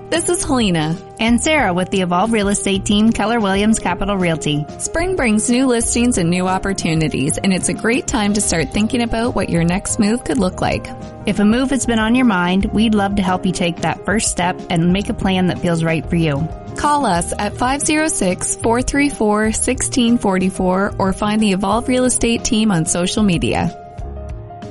This is Helena. And Sarah with the Evolve Real Estate Team, Keller Williams Capital Realty. Spring brings new listings and new opportunities, and it's a great time to start thinking about what your next move could look like. If a move has been on your mind, we'd love to help you take that first step and make a plan that feels right for you. Call us at 506-434-1644 or find the Evolve Real Estate Team on social media.